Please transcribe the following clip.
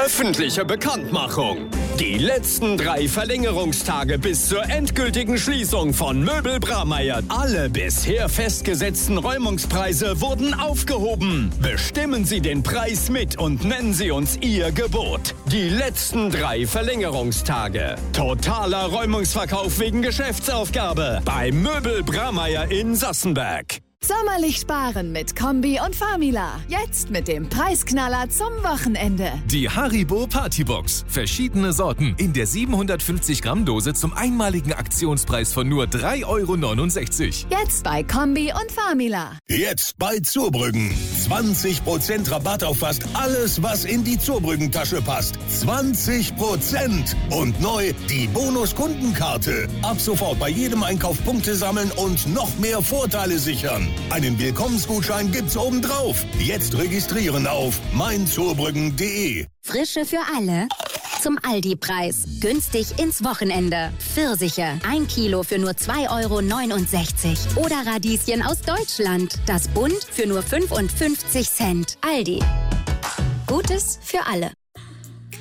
Öffentliche Bekanntmachung. Die letzten 3 Verlängerungstage bis zur endgültigen Schließung von Möbel Bramayr. Alle bisher festgesetzten Räumungspreise wurden aufgehoben. Bestimmen Sie den Preis mit und nennen Sie uns Ihr Gebot. Die letzten 3 Verlängerungstage. Totaler Räumungsverkauf wegen Geschäftsaufgabe bei Möbel Bramayr in Sassenberg. Sommerlich sparen mit Kombi und Famila. Jetzt mit dem Preisknaller zum Wochenende. Die Haribo Partybox. Verschiedene Sorten in der 750 Gramm Dose zum einmaligen Aktionspreis von nur 3,69 €. Jetzt bei Kombi und Famila. Jetzt bei Zurbrüggen. 20% Rabatt auf fast alles, was in die Zurbrüggen-Tasche passt. 20%! Und neu die Bonus-Kundenkarte. Ab sofort bei jedem Einkauf Punkte sammeln und noch mehr Vorteile sichern. Einen Willkommensgutschein gibt's obendrauf. Jetzt registrieren auf meinzurbrüggen.de. Frische für alle. Zum Aldi-Preis. Günstig ins Wochenende. Pfirsiche. 1 Kilo für nur 2,69 € Oder Radieschen aus Deutschland. Das Bund für nur 55 Cent. Aldi. Gutes für alle.